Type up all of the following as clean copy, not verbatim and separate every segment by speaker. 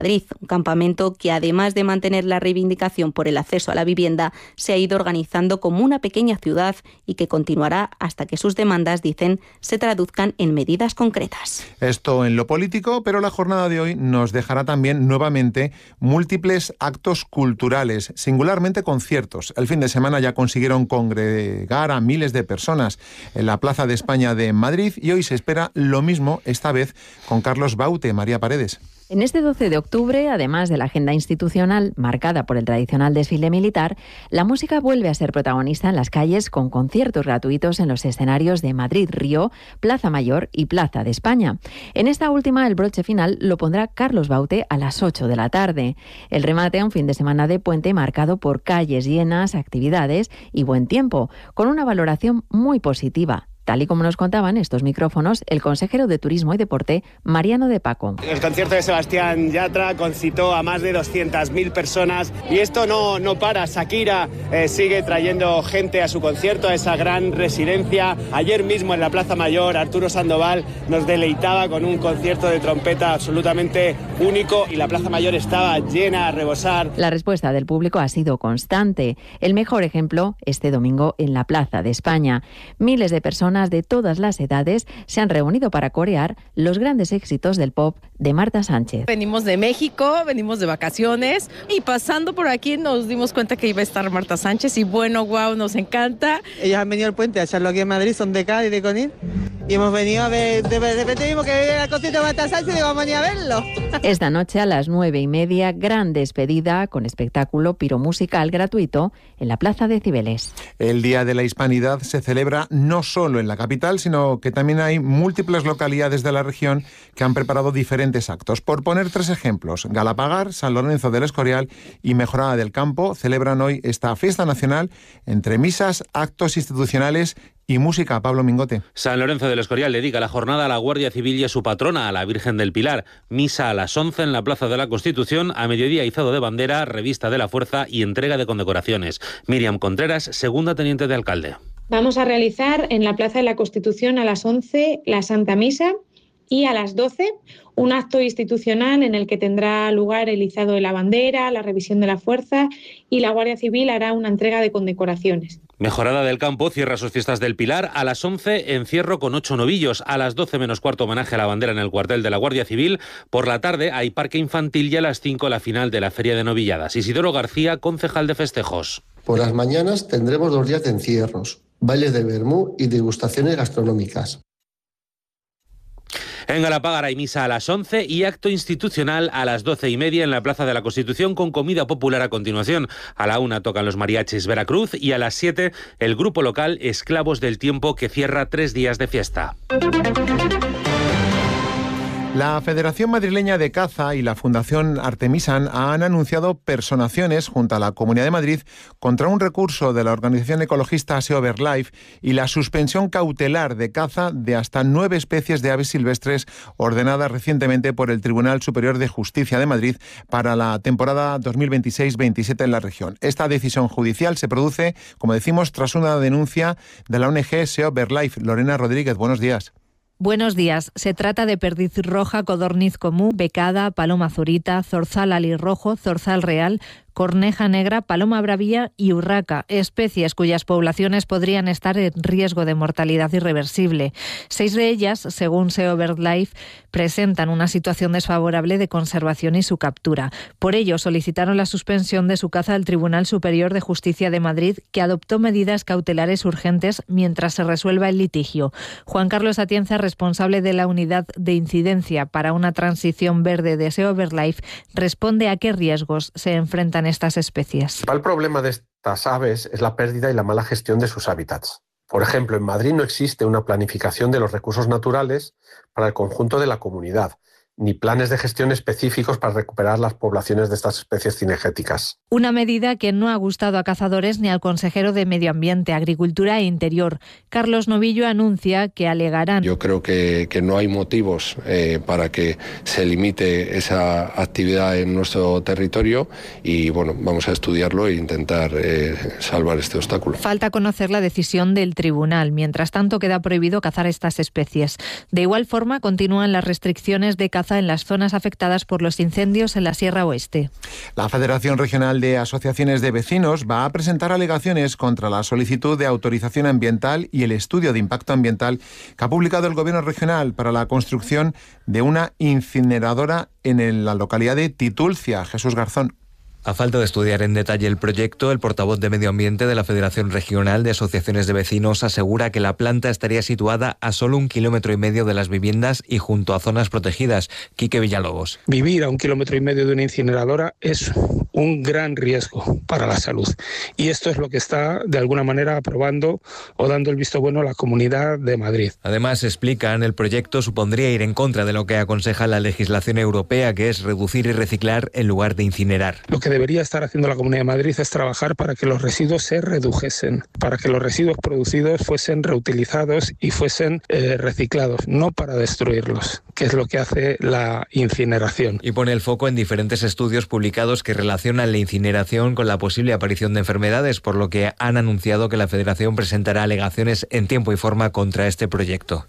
Speaker 1: Madrid, un campamento que, además de mantener la reivindicación por el acceso a la vivienda, se ha ido organizando como una pequeña ciudad y que continuará hasta que sus demandas, dicen, se traduzcan en medidas concretas.
Speaker 2: Esto en lo político, pero la jornada de hoy nos dejará también nuevamente múltiples actos culturales, singularmente conciertos. El fin de semana ya consiguieron congregar a miles de personas en la Plaza de España de Madrid y hoy se espera lo mismo, esta vez con Carlos Baute. María Paredes.
Speaker 3: En este 12 de octubre, además de la agenda institucional marcada por el tradicional desfile militar, la música vuelve a ser protagonista en las calles con conciertos gratuitos en los escenarios de Madrid, Río, Plaza Mayor y Plaza de España. En esta última, el broche final lo pondrá Carlos Baute a las 8 de la tarde. El remate a un fin de semana de puente marcado por calles llenas, actividades y buen tiempo, con una valoración muy positiva. Tal y como nos contaban estos micrófonos el consejero de Turismo y Deporte, Mariano de Paco.
Speaker 4: El concierto de Sebastián Yatra concitó a más de 200.000 personas y esto no para. Shakira sigue trayendo gente a su concierto, a esa gran residencia. Ayer mismo en la Plaza Mayor, Arturo Sandoval nos deleitaba con un concierto de trompeta absolutamente único y la Plaza Mayor estaba llena a rebosar.
Speaker 3: La respuesta del público ha sido constante. El mejor ejemplo este domingo en la Plaza de España. Miles de personas de todas las edades se han reunido para corear los grandes éxitos del pop de Marta Sánchez.
Speaker 5: Venimos de México, venimos de vacaciones y pasando por aquí nos dimos cuenta que iba a estar Marta Sánchez y bueno, wow, nos encanta.
Speaker 6: Ellos han venido al puente a echarlo aquí en Madrid, son de Cádiz, de Conil, y hemos venido a ver, de repente vimos que era el concierto de Marta Sánchez y digo, vamos a venir a verlo.
Speaker 3: Esta noche a las 9:30, gran despedida con espectáculo piromusical gratuito en la Plaza de Cibeles.
Speaker 2: El Día de la Hispanidad se celebra no solo en la capital, sino que también hay múltiples localidades de la región que han preparado diferentes actos. Por poner 3 ejemplos, Galapagar, San Lorenzo del Escorial y Mejorada del Campo celebran hoy esta fiesta nacional entre misas, actos institucionales y música. Pablo Mingote.
Speaker 7: San Lorenzo del Escorial dedica la jornada a la Guardia Civil y a su patrona, a la Virgen del Pilar. Misa a las 11 en la Plaza de la Constitución, a mediodía izado de bandera, revista de la fuerza y entrega de condecoraciones. Miriam Contreras, segunda teniente de alcalde.
Speaker 8: Vamos a realizar en la Plaza de la Constitución a las 11 la Santa Misa y a las 12 un acto institucional en el que tendrá lugar el izado de la bandera, la revisión de la fuerza y la Guardia Civil hará una entrega de condecoraciones.
Speaker 7: Mejorada del Campo cierra sus fiestas del Pilar. A las 11 encierro con 8 novillos. A las 12 menos cuarto homenaje a la bandera en el cuartel de la Guardia Civil. Por la tarde hay parque infantil y a las 5 la final de la Feria de Novilladas. Isidoro García, concejal de festejos.
Speaker 9: Por las mañanas tendremos 2 días de encierros, bailes de vermú y degustaciones gastronómicas.
Speaker 7: En Galapagar hay misa a las 11 y acto institucional a las 12:30 en la Plaza de la Constitución con comida popular a continuación. A la 1 tocan los mariachis Veracruz y a las 7 el grupo local Esclavos del Tiempo que cierra 3 días de fiesta.
Speaker 2: La Federación Madrileña de Caza y la Fundación Artemisan han anunciado personaciones junto a la Comunidad de Madrid contra un recurso de la organización ecologista SEO BirdLife y la suspensión cautelar de caza de hasta 9 especies de aves silvestres ordenadas recientemente por el Tribunal Superior de Justicia de Madrid para la temporada 2026-27 en la región. Esta decisión judicial se produce, como decimos, tras una denuncia de la ONG SEO BirdLife. Lorena Rodríguez, buenos días.
Speaker 10: Buenos días. Se trata de perdiz roja, codorniz común, becada, paloma zurita, zorzal alirrojo, zorzal real, corneja negra, paloma bravía y urraca, especies cuyas poblaciones podrían estar en riesgo de mortalidad irreversible. 6 de ellas, según SEO BirdLife, presentan una situación desfavorable de conservación y su captura. Por ello, solicitaron la suspensión de su caza al Tribunal Superior de Justicia de Madrid, que adoptó medidas cautelares urgentes mientras se resuelva el litigio. Juan Carlos Atienza, responsable de la Unidad de Incidencia para una Transición Verde de SEO BirdLife, responde a qué riesgos se enfrentan estas especies.
Speaker 11: El principal problema de estas aves es la pérdida y la mala gestión de sus hábitats. Por ejemplo, en Madrid no existe una planificación de los recursos naturales para el conjunto de la comunidad, ni planes de gestión específicos para recuperar las poblaciones de estas especies cinegéticas.
Speaker 10: Una medida que no ha gustado a cazadores ni al consejero de Medio Ambiente, Agricultura e Interior. Carlos Novillo anuncia que alegarán.
Speaker 12: Yo creo que no hay motivos para que se limite esa actividad en nuestro territorio y bueno, vamos a estudiarlo e intentar salvar este obstáculo.
Speaker 10: Falta conocer la decisión del tribunal. Mientras tanto, queda prohibido cazar estas especies. De igual forma, continúan las restricciones de caza caza en las zonas afectadas por los incendios en la Sierra Oeste.
Speaker 2: La Federación Regional de Asociaciones de Vecinos va a presentar alegaciones contra la solicitud de autorización ambiental y el estudio de impacto ambiental que ha publicado el Gobierno regional para la construcción de una incineradora en la localidad de Titulcia. Jesús Garzón.
Speaker 13: A falta de estudiar en detalle el proyecto, el portavoz de Medio Ambiente de la Federación Regional de Asociaciones de Vecinos asegura que la planta estaría situada a solo 1,5 kilómetros de las viviendas y junto a zonas protegidas. Quique Villalobos.
Speaker 14: Vivir a 1,5 kilómetros de una incineradora es un gran riesgo para la salud. Y esto es lo que está, de alguna manera, aprobando o dando el visto bueno a la Comunidad de Madrid.
Speaker 13: Además, explican, el proyecto supondría ir en contra de lo que aconseja la legislación europea, que es reducir y reciclar en lugar de incinerar.
Speaker 14: Lo que debería estar haciendo la Comunidad de Madrid es trabajar para que los residuos se redujesen, para que los residuos producidos fuesen reutilizados y fuesen reciclados, no para destruirlos, que es lo que hace la incineración.
Speaker 13: Y pone el foco en diferentes estudios publicados que relacionan la incineración con la posible aparición de enfermedades, por lo que han anunciado que la Federación presentará alegaciones en tiempo y forma contra este proyecto.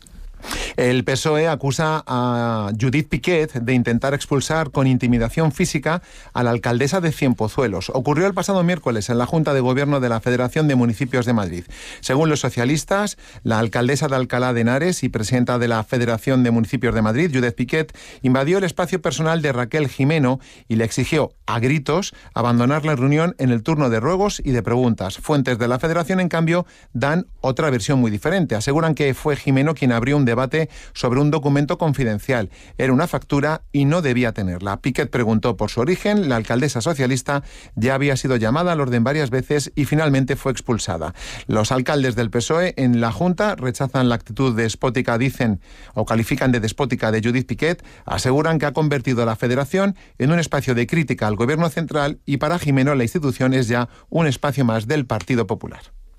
Speaker 2: El PSOE acusa a Judith Piquet de intentar expulsar con intimidación física a la alcaldesa de Cienpozuelos. Ocurrió el pasado miércoles en la Junta de Gobierno de la Federación de Municipios de Madrid. Según los socialistas, la alcaldesa de Alcalá de Henares y presidenta de la Federación de Municipios de Madrid, Judith Piquet, invadió el espacio personal de Raquel Jimeno y le exigió a gritos abandonar la reunión en el turno de ruegos y de preguntas. Fuentes de la Federación, en cambio, dan otra versión muy diferente. Aseguran que fue Jimeno quien abrió un debate sobre un documento confidencial. Era una factura y no debía tenerla. Piquet preguntó por su origen. La alcaldesa socialista ya había sido llamada al orden varias veces y finalmente fue expulsada. Los alcaldes del PSOE en la Junta rechazan la actitud despótica, dicen, o califican de despótica de Judith Piquet. Aseguran que ha convertido a la Federación en un espacio de crítica al Gobierno central y para Jimeno la institución es ya un espacio más del Partido Popular.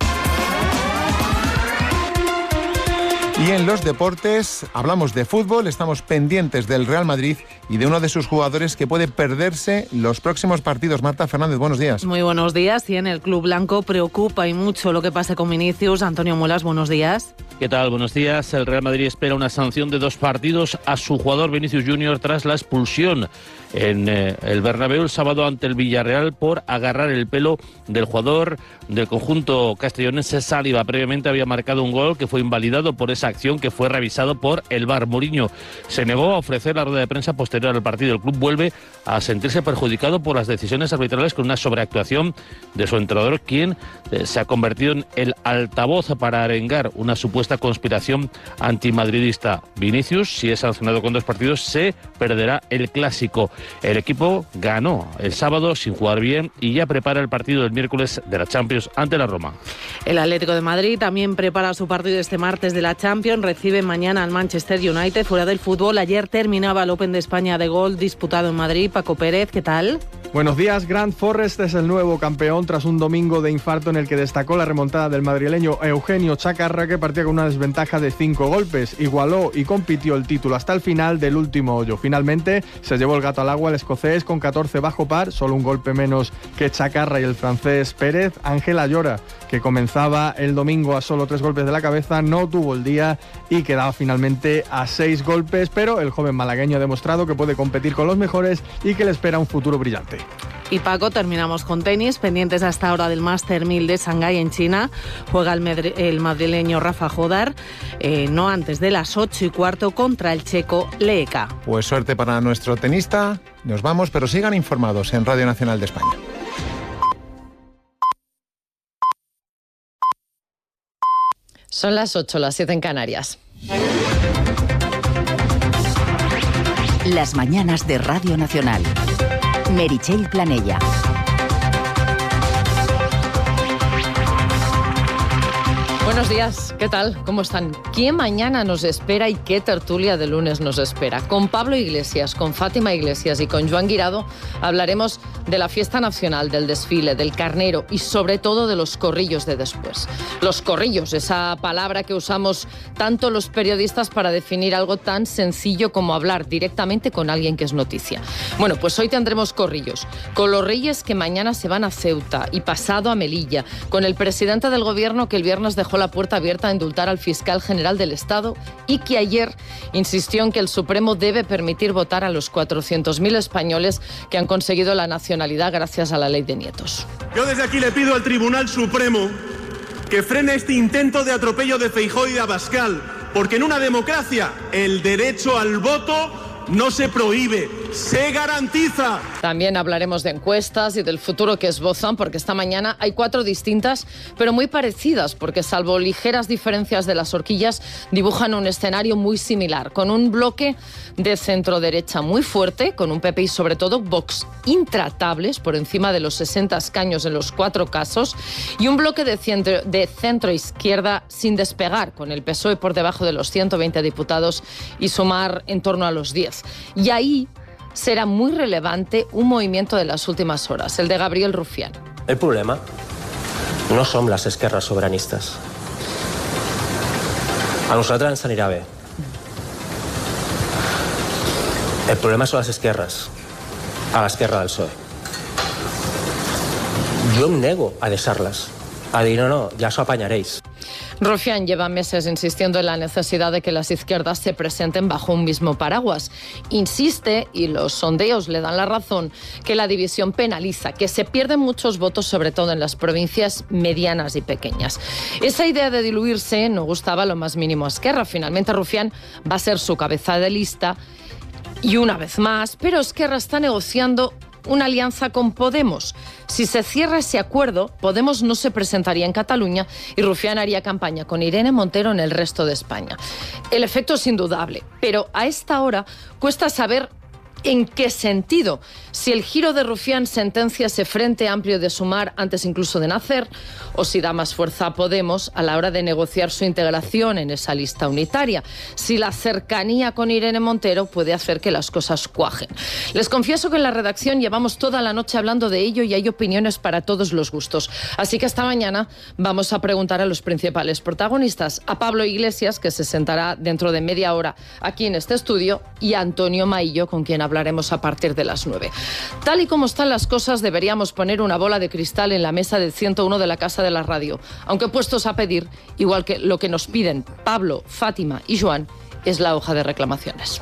Speaker 2: Y en los deportes hablamos de fútbol, estamos pendientes del Real Madrid y de uno de sus jugadores que puede perderse los próximos partidos. Marta Fernández, buenos días.
Speaker 15: Muy buenos días. Y en el Club Blanco preocupa y mucho lo que pase con Vinicius. Antonio Muelas, buenos días.
Speaker 16: ¿Qué tal? Buenos días. El Real Madrid espera una sanción de 2 partidos a su jugador Vinicius Junior tras la expulsión en el Bernabéu el sábado ante el Villarreal por agarrar el pelo del jugador del conjunto castellonense Saliba. Previamente había marcado un gol que fue invalidado por esa acción que fue revisado por el VAR. Mourinho se negó a ofrecer la rueda de prensa posterior al partido. El club vuelve a sentirse perjudicado por las decisiones arbitrales con una sobreactuación de su entrenador, quien se ha convertido en el altavoz para arengar una supuesta conspiración antimadridista. Vinicius, si es sancionado con 2 partidos, se perderá el clásico. El equipo ganó el sábado sin jugar bien y ya prepara el partido del miércoles de la Champions ante la Roma.
Speaker 15: El Atlético de Madrid también prepara su partido este martes de la Champions. Recibe mañana al Manchester United. Fuera del fútbol, ayer terminaba el Open de España de golf disputado en Madrid. Paco Pérez, ¿qué tal?
Speaker 17: Buenos días. Grant Forrest es el nuevo campeón tras un domingo de infarto en el que destacó la remontada del madrileño Eugenio Chacarra, que partía con una desventaja de 5 golpes. Igualó y compitió el título hasta el final del último hoyo. Finalmente se llevó el gato al agua el escocés con 14 bajo par, solo un golpe menos que Chacarra y el francés Pérez. Ángel Ayora, que comenzaba el domingo a solo 3 golpes de la cabeza, no tuvo el día y quedaba finalmente a 6 golpes, pero el joven malagueño ha demostrado que puede competir con los mejores y que le espera un futuro brillante.
Speaker 15: Y Paco, terminamos con tenis, pendientes hasta ahora del Master 1000 de Shanghái en China. Juega el madrileño Rafa Jodar, no antes de las 8:15 contra el checo Leeka.
Speaker 2: Pues suerte para nuestro tenista, nos vamos, pero sigan informados en Radio Nacional de España.
Speaker 18: Son las 8, las 7 en Canarias.
Speaker 19: Las mañanas de Radio Nacional. Meritxell Planella.
Speaker 18: Buenos días, ¿qué tal? ¿Cómo están? ¿Qué mañana nos espera y qué tertulia de lunes nos espera? Con Pablo Iglesias, con Fátima Iglesias y con Joan Guirado hablaremos de la fiesta nacional, del desfile, del carnero y sobre todo de los corrillos de después. Los corrillos, esa palabra que usamos tanto los periodistas para definir algo tan sencillo como hablar directamente con alguien que es noticia. Bueno, pues hoy tendremos corrillos, con los reyes que mañana se van a Ceuta y pasado a Melilla, con el presidente del gobierno que el viernes dejó la puerta abierta abierta a indultar al fiscal general del Estado y que ayer insistió en que el Supremo debe permitir votar a los 400.000 españoles que han conseguido la nacionalidad gracias a la ley de nietos.
Speaker 20: Yo desde aquí le pido al Tribunal Supremo que frene este intento de atropello de Feijóo y de Abascal, porque en una democracia el derecho al voto no se prohíbe, se garantiza.
Speaker 18: También hablaremos de encuestas y del futuro que esbozan, porque esta mañana hay 4 distintas, pero muy parecidas, porque salvo ligeras diferencias de las horquillas, dibujan un escenario muy similar, con un bloque de centro-derecha muy fuerte, con un PP y sobre todo Vox intratables, por encima de los 60 escaños en los 4 casos, y un bloque de centro-izquierda sin despegar, con el PSOE por debajo de los 120 diputados y Sumar en torno a los 10. Y ahí será muy relevante un movimiento de las últimas horas, el de Gabriel Rufián.
Speaker 21: El problema no son las esquerras soberanistas. A nosaltres ens anirà bé. El problema son las esquerras, a l'esquerra del PSOE. Jo em nego a deixar-les, a dir no, ja s'ho apanyaréis.
Speaker 18: Rufián lleva meses insistiendo en la necesidad de que las izquierdas se presenten bajo un mismo paraguas. Insiste, y los sondeos le dan la razón, que la división penaliza, que se pierden muchos votos, sobre todo en las provincias medianas y pequeñas. Esa idea de diluirse no gustaba lo más mínimo a Esquerra. Finalmente Rufián va a ser su cabeza de lista y una vez más, pero Esquerra está negociando una alianza con Podemos. Si se cierra ese acuerdo, Podemos no se presentaría en Cataluña y Rufián haría campaña con Irene Montero en el resto de España. El efecto es indudable, pero a esta hora cuesta saber ¿en qué sentido? Si el giro de Rufián sentencia ese frente amplio de Sumar antes incluso de nacer, o si da más fuerza a Podemos a la hora de negociar su integración en esa lista unitaria. Si la cercanía con Irene Montero puede hacer que las cosas cuajen. Les confieso que en la redacción llevamos toda la noche hablando de ello y hay opiniones para todos los gustos. Así que esta mañana vamos a preguntar a los principales protagonistas, a Pablo Iglesias, que se sentará dentro de media hora aquí en este estudio, y a Antonio Maillo, con quien hablaremos a partir de las 9. Tal y como están las cosas, deberíamos poner una bola de cristal en la mesa del 101 de la Casa de la Radio, aunque puestos a pedir, igual que lo que nos piden Pablo, Fátima y Joan, es la hoja de reclamaciones.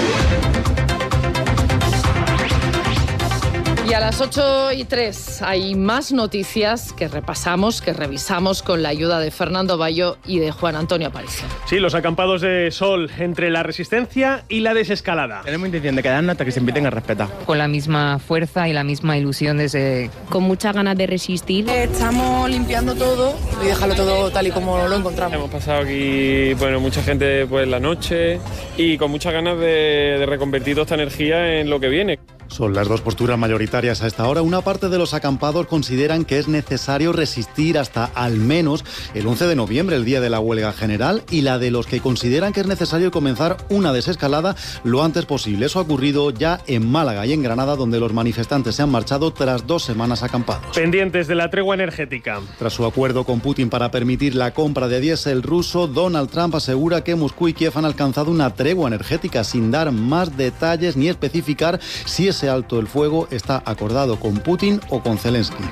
Speaker 18: Y a las 8:03 hay más noticias que repasamos, que revisamos con la ayuda de Fernando Bayo y de Juan Antonio Aparicio.
Speaker 22: Sí, los acampados de sol entre la resistencia y la desescalada.
Speaker 23: Tenemos intención de quedarnos hasta que se inviten a respetar.
Speaker 24: Con la misma fuerza y la misma ilusión desde...
Speaker 25: Con muchas ganas de resistir.
Speaker 26: Estamos limpiando todo y dejarlo todo tal y como lo encontramos.
Speaker 27: Hemos pasado aquí, mucha gente la noche y con muchas ganas de reconvertir toda esta energía en lo que viene.
Speaker 28: Son las dos posturas mayoritarias a esta hora. Una parte de los acampados consideran que es necesario resistir hasta al menos el 11 de noviembre, el día de la huelga general, y la de los que consideran que es necesario comenzar una desescalada lo antes posible. Eso ha ocurrido ya en Málaga y en Granada, donde los manifestantes se han marchado tras 2 semanas acampados.
Speaker 22: Pendientes de la tregua energética.
Speaker 28: Tras su acuerdo con Putin para permitir la compra de diésel ruso, Donald Trump asegura que Moscú y Kiev han alcanzado una tregua energética sin dar más detalles ni especificar si ese alto el fuego está acordado con Putin o con Zelensky.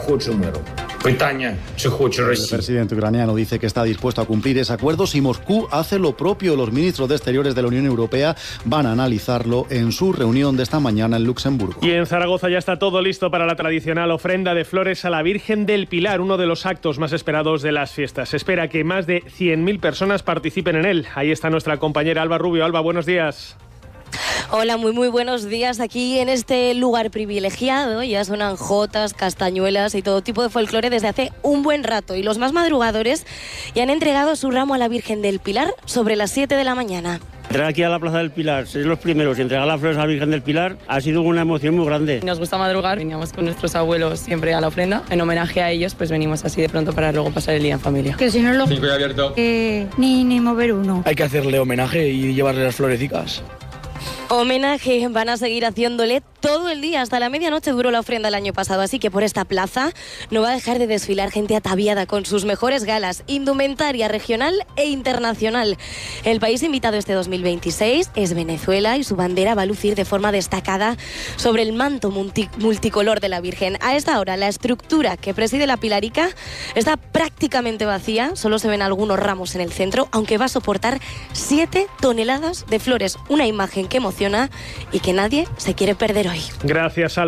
Speaker 28: El presidente ucraniano dice que está dispuesto a cumplir ese acuerdo si Moscú hace lo propio. Los ministros de Exteriores de la Unión Europea van a analizarlo en su reunión de esta mañana en Luxemburgo.
Speaker 22: Y en Zaragoza ya está todo listo para la tradicional ofrenda de flores a la Virgen del Pilar, uno de los actos más esperados de las fiestas. Se espera que más de 100.000 personas participen en él. Ahí está nuestra compañera Alba Rubio. Alba, buenos días.
Speaker 29: Hola, muy buenos días. Aquí en este lugar privilegiado ya suenan jotas, castañuelas y todo tipo de folclore desde hace un buen rato. Y los más madrugadores ya han entregado su ramo a la Virgen del Pilar sobre las 7 de la mañana.
Speaker 30: Entrar aquí a la Plaza del Pilar, ser los primeros y entregar las flores a la Virgen del Pilar ha sido una emoción muy grande.
Speaker 31: Nos gusta madrugar, veníamos con nuestros abuelos siempre a la ofrenda. En homenaje a ellos, pues venimos así de pronto para luego pasar el día en familia.
Speaker 32: Que si no lo... 5 y abierto. Ni mover uno.
Speaker 31: Hay que hacerle homenaje y llevarle las florecicas.
Speaker 29: Homenaje van a seguir haciéndole todo el día. Hasta la medianoche duró la ofrenda el año pasado, así que por esta plaza no va a dejar de desfilar gente ataviada con sus mejores galas, indumentaria regional e internacional. El país invitado este 2026 es Venezuela y su bandera va a lucir de forma destacada sobre el manto multicolor de la Virgen. A esta hora la estructura que preside la Pilarica está prácticamente vacía, solo se ven algunos ramos en el centro, aunque va a soportar 7 toneladas de flores, una imagen que emociona y que nadie se quiere perder hoy.
Speaker 22: Gracias, Alba.